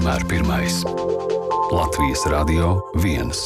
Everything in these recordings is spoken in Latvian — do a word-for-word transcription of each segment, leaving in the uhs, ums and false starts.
vienmēr pirmais. Latvijas Radio viens.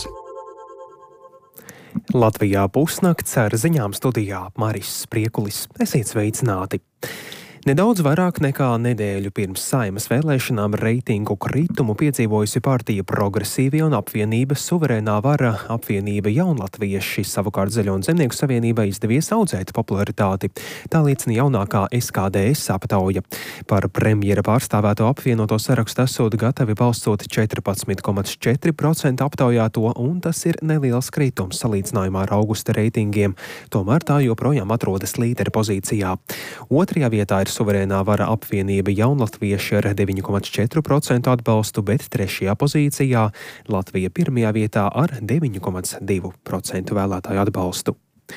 Latvijā pusnakts ar ziņām studijā Maris Spriekulis. Esiet sveicināti! Nedaudz vairāk nekā nedēļu pirms Saeimas vēlēšanām reitingu kritumu piedzīvojusi partija Progresīvie un apvienība Suverēnā vara apvienība Jaunlatvieši, savukārt Zaļo un Zemnieku savienībai izdevies audzēt popularitāti. Tā liecina jaunākā S K D S aptauja. Par premjera pārstāvēto apvienoto sarakstu esot gatavi balsot četrpadsmit komats četri procenti aptaujāto, un tas ir neliels kritums salīdzinājumā ar augusta reitingiem. Tomēr tā joprojām atrodas līdera pozīcijā. Otrajā vietā ir Suverēnā vara apvienība Jaunlatvieši ar deviņi komats četri procenti atbalstu, bet trešajā pozīcijā Latvija pirmajā vietā ar deviņi komats divi procenti vēlētāju atbalstu.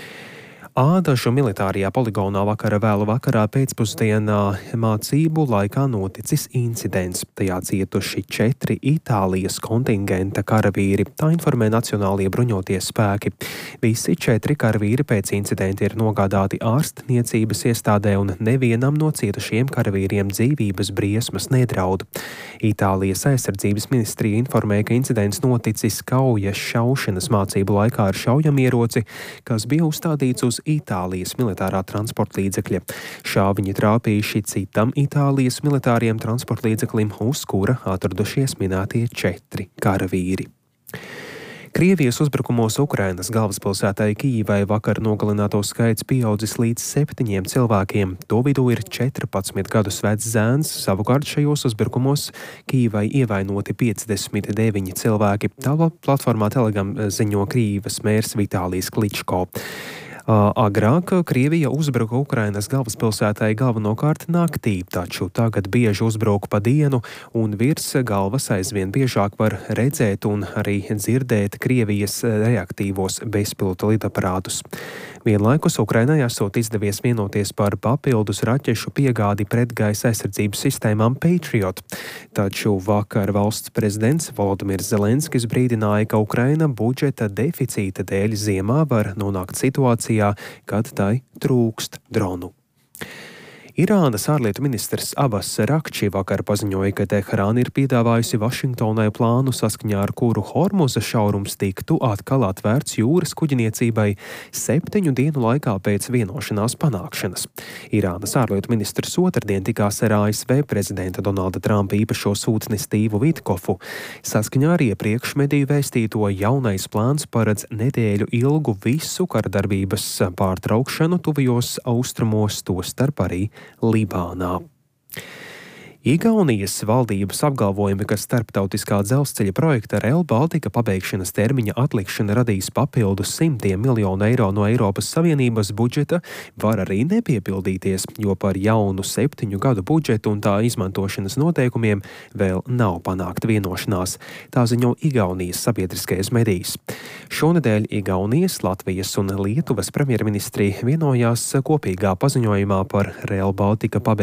Ādažu militārajā poligonā vakara vēlu vakarā pēcpusdienā mācību laikā noticis incidents. Tajā cietuši četri Itālijas kontingenta karavīri, tā informē Nacionālie bruņotie spēki. Visi četri karavīri pēc incidenta ir nogādāti ārstniecības iestādē, un nevienam no cietušiem karavīriem dzīvības briesmas nedraud. Itālijas aizsardzības ministrija informē, ka incidents noticis kaujas šaušanas mācību laikā ar šaujamieroci, kas bija uzstādīts uz Itālijas militārā transporta līdzekļa. Šāviņi trāpījuši citam Itālijas militāriem transporta līdzeklim, uz kura atradušies minētie četri karavīri. Krievijas uzbrukumos Ukrainas galvaspilsētai Kijivai vakar nogalināto skaits pieaudzis līdz septiņiem cilvēkiem. To vidū ir četrpadsmit gadus vecs zēns, savukārt šajos uzbrukumos Kijivai ievainoti piecdesmit deviņi cilvēki. Tā platformā Telegram ziņo Kijivas mērs Vitālijs Kličko. Agrāk Krievija uzbruka Ukrainas galvaspilsētai galvenokārt naktī, taču tagad bieži uzbruka pa dienu, un virs galvas aizvien biežāk var redzēt un arī dzirdēt Krievijas reaktīvos bezpilota lidaparātus. Vienlaikus Ukrainai esot izdevies vienoties par papildus raķešu piegādi pretgaisa aizsardzības sistēmām Patriot, taču vakar valsts prezidents Volodimirs Zelenskis brīdināja, ka Ukraina budžeta deficīta dēļ ziemā var nonākt situācijā, kad tai trūkst dronu. Irānas ārlietu ministrs Abbas Rakči vakar paziņoja, ka Teherāna ir piedāvājusi Vašingtonai plānu, saskaņā ar kuru Hormuza šaurums tiktu atkal atvērts jūras kuģiniecībai septiņu dienu laikā pēc vienošanās panākšanas. Irānas ārlietu ministrs otrdien tikās ar A S V prezidenta Donalda Trumpa īpašo sūtni Stīvu Vitkofu. Saskaņā ar iepriekš mediju vēstīto, jaunais plāns paredz nedēļu ilgu visu karadarbības pārtraukšanu tuvajos austrumos, tostarp arī Libānā. Igaunijas valdības apgalvojumi, ka starptautiskā dzelzceļa projekta Rail Baltica pabeigšanas termiņa atlikšana radīs papildus simtiem miljonu eiro no Eiropas Savienības budžeta, var arī nepiepildīties, jo par jaunu septiņu gadu budžetu un tā izmantošanas noteikumiem vēl nav panākta vienošanās. Tā ziņo Igaunijas sabiedriskais medijs. Šonedēļ Igaunijas, Latvijas un Lietuvas premjerministri vienojās kopīgā paziņojumā par Rail Baltica pabeigšanas